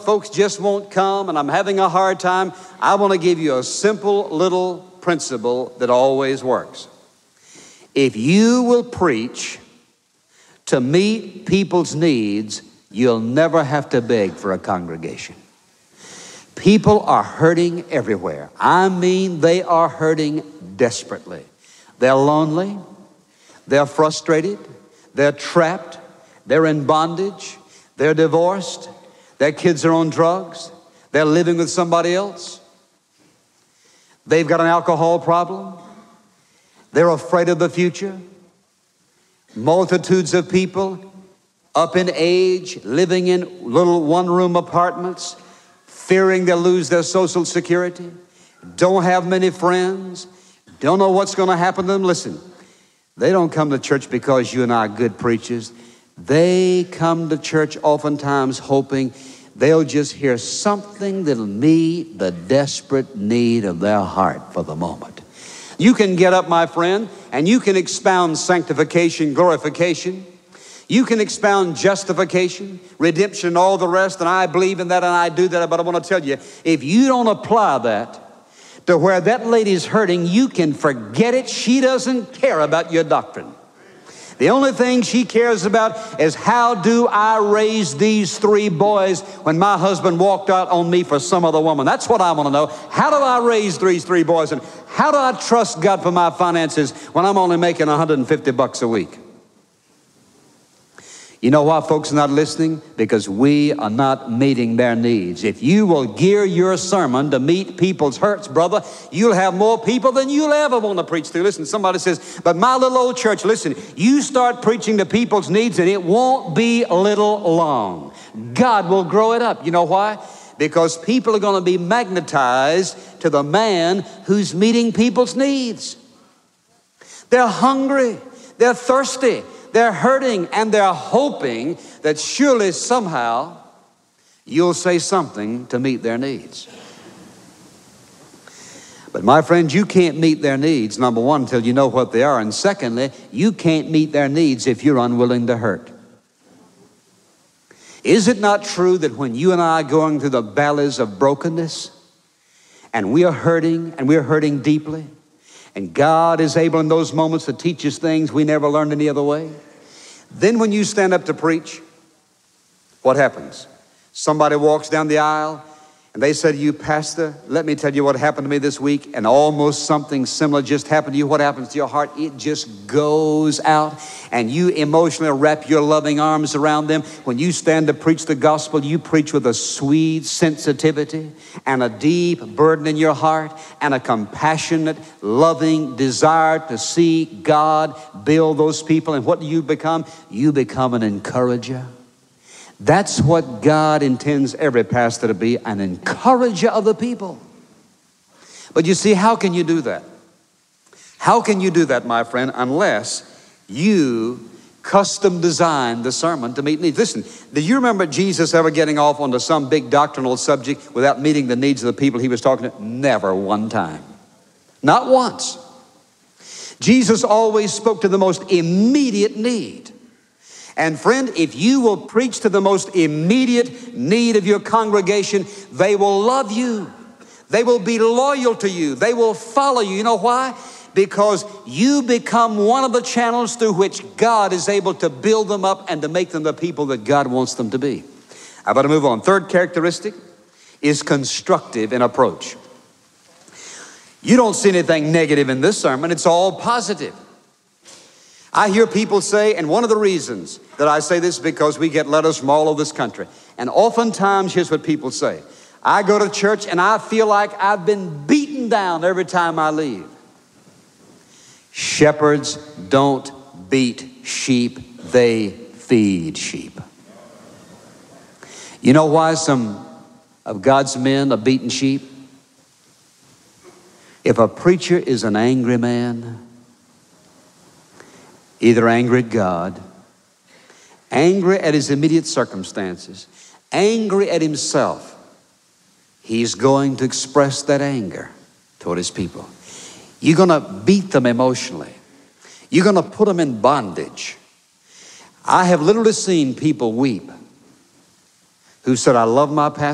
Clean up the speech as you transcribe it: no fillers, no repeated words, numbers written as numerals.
folks just won't come and I'm having a hard time, I want to give you a simple little principle that always works. If you will preach to meet people's needs, you'll never have to beg for a congregation. People are hurting everywhere. I mean, they are hurting desperately. They're lonely. They're frustrated. They're trapped. They're in bondage. They're divorced. Their kids are on drugs. They're living with somebody else. They've got an alcohol problem. They're afraid of the future. Multitudes of people up in age, living in little one-room apartments, fearing they'll lose their social security, don't have many friends, don't know what's going to happen to them. Listen, they don't come to church because you and I are good preachers. They come to church oftentimes hoping they'll just hear something that'll meet the desperate need of their heart for the moment. You can get up, my friend, and you can expound sanctification, glorification. You can expound justification, redemption, and all the rest, and I believe in that and I do that, but I want to tell you, if you don't apply that to where that lady's hurting, you can forget it. She doesn't care about your doctrine. The only thing she cares about is how do I raise these 3 boys when my husband walked out on me for some other woman. That's what I want to know. How do I raise these 3 boys, and how do I trust God for my finances when I'm only making $150 a week? You know why folks are not listening? Because we are not meeting their needs. If you will gear your sermon to meet people's hurts, brother, you'll have more people than you'll ever want to preach to. Listen, somebody says, but my little old church, listen, you start preaching to people's needs and it won't be little long. God will grow it up. You know why? Because people are going to be magnetized to the man who's meeting people's needs. They're hungry. They're thirsty. They're hurting, and they're hoping that surely somehow you'll say something to meet their needs. But my friends, you can't meet their needs, number one, until you know what they are. And secondly, you can't meet their needs if you're unwilling to hurt. Is it not true that when you and I are going through the valleys of brokenness, and we are hurting deeply, and God is able in those moments to teach us things we never learned any other way, then when you stand up to preach, what happens? Somebody walks down the aisle and they say to you, Pastor, let me tell you what happened to me this week, and almost something similar just happened to you. What happens to your heart? It just goes out, and you emotionally wrap your loving arms around them. When you stand to preach the gospel, you preach with a sweet sensitivity and a deep burden in your heart and a compassionate, loving desire to see God build those people. And what do you become? You become an encourager. That's what God intends every pastor to be, an encourager of the people. But you see, how can you do that? How can you do that, my friend, unless you custom design the sermon to meet needs? Listen, do you remember Jesus ever getting off onto some big doctrinal subject without meeting the needs of the people he was talking to? Never one time. Not once. Jesus always spoke to the most immediate need. And friend, if you will preach to the most immediate need of your congregation, they will love you. They will be loyal to you. They will follow you. You know why? Because you become one of the channels through which God is able to build them up and to make them the people that God wants them to be. I better move on. Third characteristic is constructive in approach. You don't see anything negative in this sermon. It's all positive. I hear people say, and one of the reasons that I say this is because we get letters from all over this country. And oftentimes, here's what people say. I go to church and I feel like I've been beaten down every time I leave. Shepherds don't beat sheep, they feed sheep. You know why some of God's men are beating sheep? If a preacher is an angry man, either angry at God, angry at his immediate circumstances, angry at himself, he's going to express that anger toward his people. You're going to beat them emotionally. You're going to put them in bondage. I have literally seen people weep who said, I love my pastor.